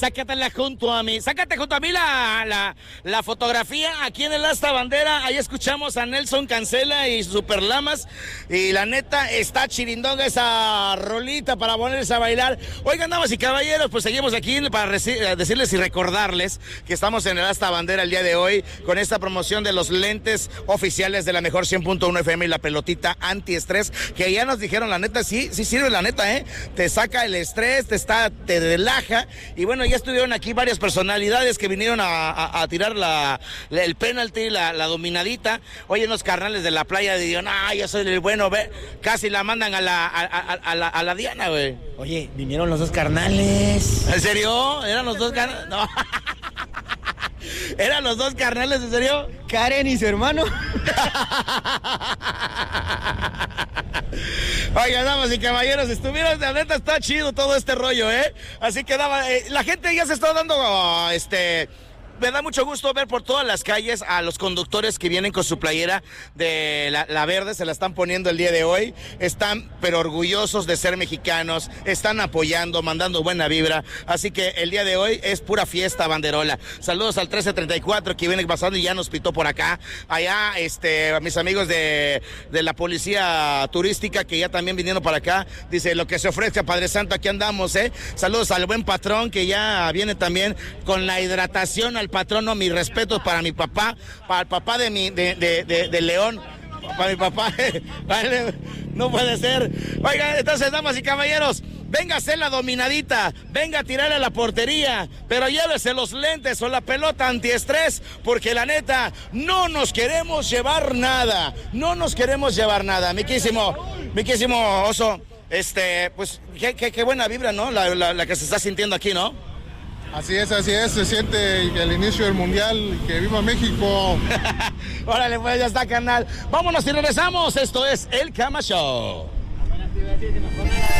Sácate junto a mí la fotografía aquí en el Asta Bandera. Ahí escuchamos a Nelson Cancela y Super Lamas. Y la neta, está chirindonga esa rolita para ponerse a bailar. Oigan, damas y caballeros, pues seguimos aquí para decirles y recordarles que estamos en el Asta Bandera el día de hoy con esta promoción de los lentes oficiales de la mejor 100.1 FM y la pelotita antiestrés, que ya nos dijeron, la neta, sí sirve, la neta, te saca el estrés, te relaja. Y bueno, ya estuvieron aquí varias personalidades que vinieron a tirar el penalti, la dominadita. Oye, los carnales de la playa dijeron, yo soy el bueno, ve, casi la mandan a la Diana, güey. Oye, vinieron los dos carnales. ¿En serio? ¿Eran los dos carnales? No. ¿Eran los dos carnales, en serio? Karen y su hermano. Oigan, damas y caballeros, estuvieron, la neta está chido todo este rollo, Así que la gente ya se está dando, me da mucho gusto ver por todas las calles a los conductores que vienen con su playera de la verde, se la están poniendo el día de hoy. Están pero orgullosos de ser mexicanos, están apoyando, mandando buena vibra. Así que el día de hoy es pura fiesta banderola. Saludos al 1334 que viene pasando y ya nos pitó por acá. Allá, a mis amigos de la policía turística que ya también vinieron para acá. Dice, lo que se ofrezca, Padre Santo, aquí andamos, Saludos al buen patrón que ya viene también con la hidratación al patrono, mis respetos para mi papá, para el papá de León, para mi papá, no puede ser. Oigan, entonces, damas y caballeros, venga a hacer la dominadita, venga a tirarle a la portería, pero llévese los lentes o la pelota antiestrés, porque la neta, no nos queremos llevar nada, mi quísimo Oso, pues, qué buena vibra, ¿no? La que se está sintiendo aquí, ¿no? Así es, se siente el inicio del Mundial, que viva México. Órale, pues ya está, carnal. Vámonos y regresamos, esto es El Cama Show.